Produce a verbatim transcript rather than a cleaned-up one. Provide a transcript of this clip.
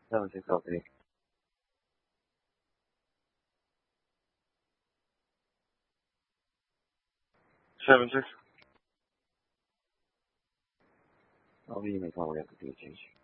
seven six oh three. seven six。奥秘没看我两个这个进去。